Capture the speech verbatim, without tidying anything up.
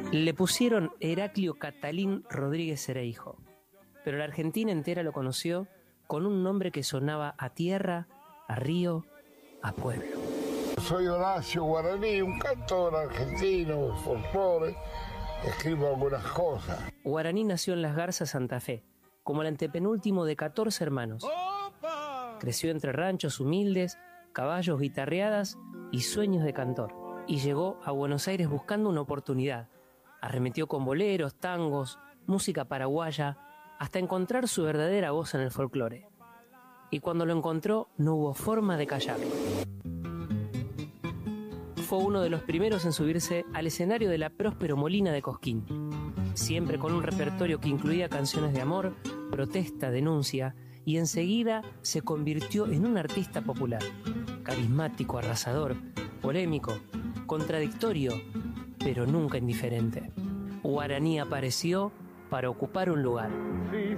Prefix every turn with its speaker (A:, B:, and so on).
A: Le pusieron Heraclio Catalín Rodríguez Cereijo, pero la Argentina entera lo conoció con un nombre que sonaba a tierra, a río, a pueblo.
B: Soy Horacio Guaraní, un cantor argentino, folclore, escribo algunas cosas.
A: Guaraní nació en Las Garzas, Santa Fe, como el antepenúltimo de catorce hermanos. Creció entre ranchos humildes, caballos, guitarreadas y sueños de cantor. Y llegó a Buenos Aires buscando una oportunidad. Arremetió con boleros, tangos, música paraguaya, hasta encontrar su verdadera voz en el folclore. Y cuando lo encontró, no hubo forma de callarlo. Fue uno de los primeros en subirse al escenario de la Próspero Molina de Cosquín, siempre con un repertorio que incluía canciones de amor, protesta, denuncia, y enseguida se convirtió en un artista popular, carismático, arrasador, polémico, contradictorio, pero nunca indiferente. Guaraní apareció para ocupar un lugar.